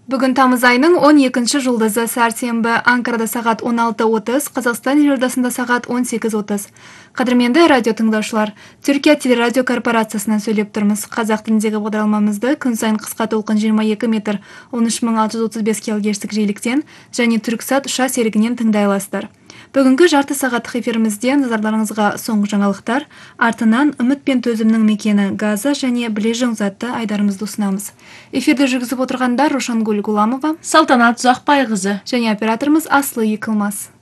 Бүгін тамыз айының 12 жұлдызы сәрсенбі, Анкарада сағат 16:30, Қазақстан елордасында сағат 18:30. Қадірменді радио тыңдаушылар, Түркия телерадио корпорациясынан сөйлеп тұрмыз. Қазақ тіліндегі бағдарламамызды күн сайын қысқа толқын 22 метр 13635 килогерцтік жиіліктен және Түрксат ұша серігінен тыңдай аласыздар. Бүгінгі жарты сағаттық эфирімізде назарларыңызға соңғы жаңалықтар, артынан үміт пен төзімнің мекені Газа және Білежің затты айдарымызды ұсынамыз. Эфирді жүргізіп отырғандар Рошангүл Гуламова, Салтанат Ұзақбайқызы және операторымыз Аслы Екілмас.